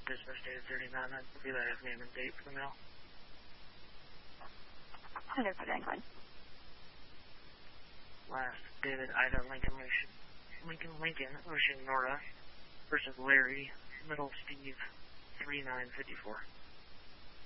business dated 39. I'd relay his name and date for the mail. 100% coin. Last, David Ida Lincoln, Ocean Nora versus Larry, Middle Steve, 3954.